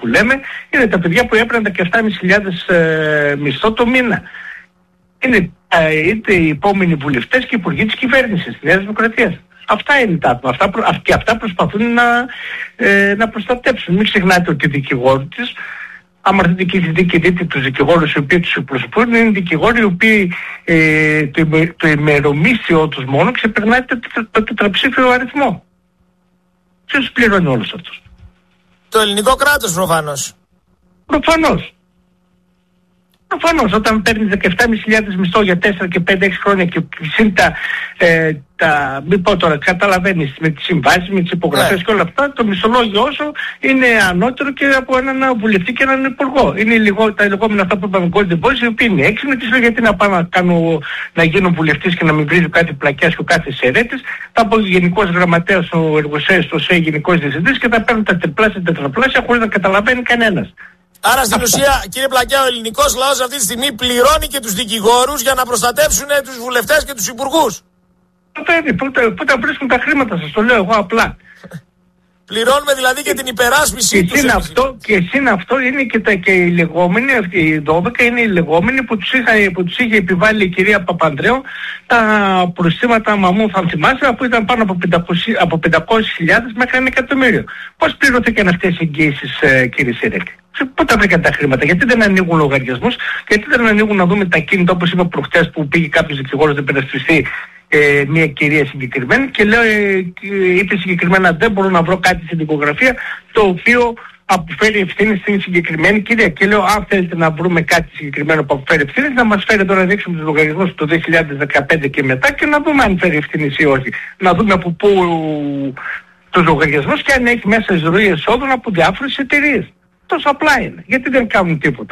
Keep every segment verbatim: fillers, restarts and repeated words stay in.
που λέμε, είναι τα παιδιά που έπαιρναν τα επτά χιλιάδες πεντακόσια ε, μισθό το μήνα. Είναι ε, είτε οι επόμενοι βουλευτές και υπουργοί της κυβέρνησης της Νέας Δημοκρατίας. Αυτά είναι τα άτομα. Αυτά, προ, και αυτά προσπαθούν να, ε, να προστατέψουν. Μην ξεχνάτε ότι οι δικηγόροι της, άμα δείτε και δείτε, δείτε τους δικηγόρους οι οποίοι τους εκπροσωπούν, είναι δικηγόροι οι οποίοι ε, το, το ημερομίσθιό τους μόνο ξεπερνάει το, το, το τετραψήφιο αριθμό. Ποιος πληρώνει όλους αυτούς? Το ελληνικό κράτος προφανώς. Προφανώς. Προφανώς, όταν παίρνεις δεκαεπτά χιλιάδες μισθό για τέσσερα και πέντε έξι χρόνια και συν τα, ε, τα, μην πω τώρα, καταλαβαίνεις με τις συμβάσεις, με τις υπογραφές yeah. και όλα αυτά, το μισθολόγιο όσο είναι ανώτερο και από έναν βουλευτή και έναν υπουργό. Είναι λιγό, τα λεγόμενα αυτά που είπαμε golden boys, οι οποίοι είναι έξυπνοι, τις λέω γιατί να πάω να, κάνω, να γίνω βουλευτής και να μην βρίζω κάτι πλακιάς και ο κάθε σερέτης, θα πω γενικός γραμματέας, ο εργοσέας, ο ΣΕ, γενικός διευθυντής και θα παίρνουν τα τριπλάσια, τετραπλάσια χωρίς να καταλαβαίνει κανένας. Άρα στην ουσία, κύριε Πλακιά, ο ελληνικός λαός αυτή τη στιγμή πληρώνει και τους δικηγόρους για να προστατεύσουν τους βουλευτές και τους υπουργούς. Πού τα βρίσκουν τα χρήματα, σας το λέω εγώ απλά. Πληρώνουμε δηλαδή και την υπεράσπιση τους. Και αυτό, και συν αυτό είναι και, τα, και οι λεγόμενοι, αυτοί οι δώδεκα είναι οι λεγόμενοι που τους, είχα, που τους είχε επιβάλει η κυρία Παπανδρέου τα προστήματα μαμού, θα θυμάσαι, που ήταν πάνω από πεντακόσιες χιλιάδες μέχρι ένα εκατομμύριο. Πώς πληρωθήκαν αυτές οι εγγύησεις, ε, κύριε Σιρέκη? Πού τα βρήκαν τα χρήματα? Γιατί δεν ανοίγουν λογαριασμούς? Γιατί δεν ανοίγουν να δούμε τα κίνητα, όπως είπα προχτές, που πήγε κάποιος δικηγόρος να υπερασπιστεί ε, μια κυρία συγκεκριμένη και λέω, ε, είπε συγκεκριμένα, δεν μπορώ να βρω κάτι στην δικογραφία το οποίο αποφέρει ευθύνη στην συγκεκριμένη κυρία. Και λέω, αν θέλετε να βρούμε κάτι συγκεκριμένο που αποφέρει ευθύνη, να μας φέρει τώρα να δείξουμε τους λογαριασμούς το δύο χιλιάδες δεκαπέντε και μετά και να δούμε αν φέρει ευθύνη ή όχι. Να δούμε από πού τους λογαριασμούς και αν έχει μέσα εισρωή εσόδων από διάφορες εταιρείες. Τόσο απλά είναι. Γιατί δεν κάνουν τίποτα?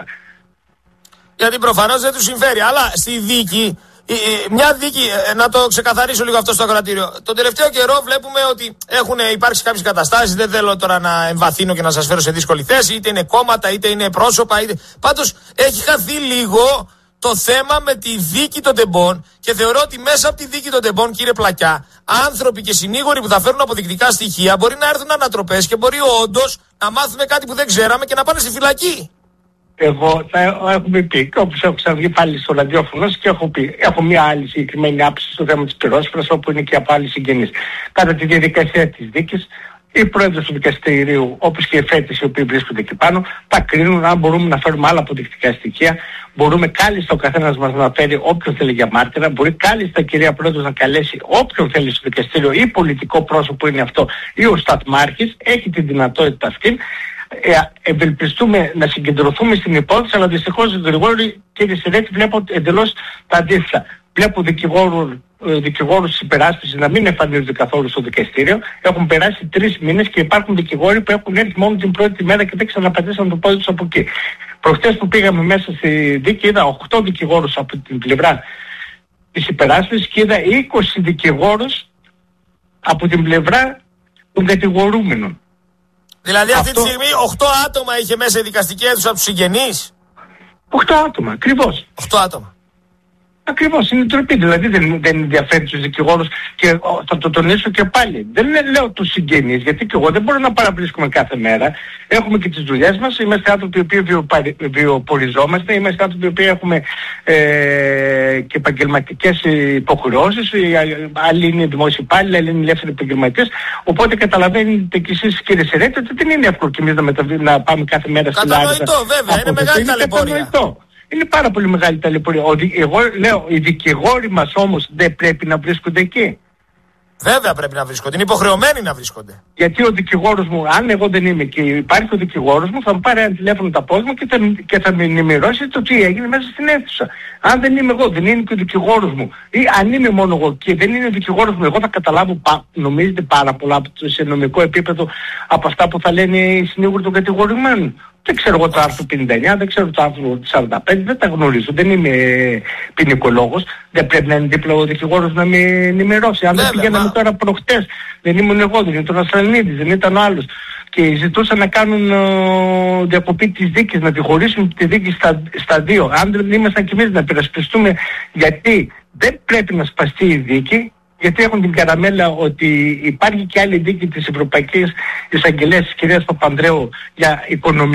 Γιατί προφανώς δεν τους συμφέρει. Αλλά στη δίκη, μια δίκη, να το ξεκαθαρίσω λίγο αυτό στο ακροατήριο. Τον τελευταίο καιρό βλέπουμε ότι έχουν υπάρξει κάποιες καταστάσεις. Δεν θέλω τώρα να εμβαθύνω και να σας φέρω σε δύσκολη θέση. Είτε είναι κόμματα, είτε είναι πρόσωπα. Είτε... Πάντως έχει χαθεί λίγο το θέμα με τη δίκη των τεμπών και θεωρώ ότι μέσα από τη δίκη των τεμπών, κύριε Πλακιά, άνθρωποι και συνήγοροι που θα φέρουν αποδεικτικά στοιχεία μπορεί να έρθουν ανατροπές και μπορεί όντως να μάθουμε κάτι που δεν ξέραμε και να πάνε στη φυλακή. Εγώ θα έχουμε πει, και όπως έχω ξαναβγεί πάλι στο ραδιόφωνο και έχω πει, έχω μια άλλη συγκεκριμένη άποψη στο θέμα της πυρόσφαιρας, όπου είναι και από άλλοι συγγενείς. Κατά τη διαδικασία της δίκης, οι πρόεδρος του δικαστηρίου, όπως και οι εφέτες οι οποίοι βρίσκονται εκεί πάνω, θα κρίνουν αν μπορούμε να φέρουμε άλλα αποδεικτικά στοιχεία. Μπορούμε κάλλιστα ο καθένας μας να φέρει όποιον θέλει για μάρτυρα. Μπορεί κάλλιστα η κυρία Πρόεδρος να καλέσει όποιον θέλει στο δικαστήριο, ή πολιτικό πρόσωπο είναι αυτό, ή ο σταθμάρχης. Έχει τη δυνατότητα αυτή. Ε, ευελπιστούμε να συγκεντρωθούμε στην υπόθεση, αλλά δυστυχώς οι δικηγόροι, κύριε Σιρέκη, βλέπω εντελώς τα αντίθετα. Βλέπω δικηγόρου, δικηγόρους της υπεράσπισης να μην εμφανίζονται καθόλου στο δικαστήριο. Έχουν περάσει τρεις μήνες και υπάρχουν δικηγόροι που έχουν έρθει μόνο την πρώτη μέρα και δεν ξαναπατήσαν το πόδι τους από εκεί. Προχτές που πήγαμε μέσα στη δίκη είδα οκτώ δικηγόρους από την πλευρά της υπεράσπισης και είδα είκοσι δικηγόρους από την πλευρά των κατηγορούμενων. Δηλαδή αυτή Αυτό... τη στιγμή οκτώ άτομα είχε μέσα η δικαστική αίθουσα από τους συγγενείς. οκτώ άτομα, ακριβώς. οκτώ άτομα. Ακριβώς, είναι τροπή, δηλαδή δεν, δεν ενδιαφέρει τους δικηγόρους και θα το τονίσω και πάλι. Δεν λέω τους συγγενείς, γιατί και εγώ δεν μπορώ να παραβρίσκουμε κάθε μέρα. Έχουμε και τις δουλειές μας, είμαστε άνθρωποι οι οποίοι βιοποριζόμαστε, είμαστε άνθρωποι οι οποίοι έχουμε ε, και επαγγελματικές υποχρεώσεις, άλλοι είναι δημόσιοι υπάλληλοι, άλλοι είναι ελεύθεροι επαγγελματίες, οπότε καταλαβαίνετε και εσείς κύριε Σιρέκη ότι δεν είναι εύκολο και εμείς να, μεταβι... να πάμε κάθε μέρα στην Λάρισα. Κατανοητό βέβαια, είναι μεγάλη ταλαιπωρία. Είναι πάρα πολύ μεγάλη ταλαιπωρία. Εγώ λέω, οι δικηγόροι μας όμως δεν πρέπει να βρίσκονται εκεί. Βέβαια πρέπει να βρίσκονται. Είναι υποχρεωμένοι να βρίσκονται. Γιατί ο δικηγόρος μου, αν εγώ δεν είμαι και υπάρχει ο δικηγόρος μου, θα μου πάρει ένα τηλέφωνο τα πόδια μου και θα, και θα με ενημερώσει το τι έγινε μέσα στην αίθουσα. Αν δεν είμαι εγώ, δεν είναι και ο δικηγόρος μου. Ή αν είμαι μόνο εγώ και δεν είναι ο δικηγόρος μου, εγώ θα καταλάβω, πα, νομίζετε, πάρα πολλά σε νομικό επίπεδο από αυτά που θα λένε οι συνήγοροι των κατηγορημένων. Δεν ξέρω εγώ το άρθρο πενήντα εννιά, δεν ξέρω το άρθρο σαράντα πέντε, δεν τα γνωρίζω, δεν είμαι ποινικολόγος, δεν πρέπει να είναι δίπλα ο δικηγόρος να με ενημερώσει. Αν δεν πηγαίναμε τώρα προχτές, δεν ήμουν εγώ, δεν ήταν ο Ασλανίδης, δεν ήταν ο άλλος και ζητούσαν να κάνουν uh, διακοπή της δίκης, να τη χωρίσουν τη δίκη στα, στα δύο. Αν δεν ήμασταν κι εμείς να υπερασπιστούμε, γιατί δεν πρέπει να σπαστεί η δίκη, γιατί έχουν την καραμέλα ότι υπάρχει και άλλη δίκη της Ευρωπαϊκής Εισαγγελίας της κυρίας Παπανδρέου για οικονομία.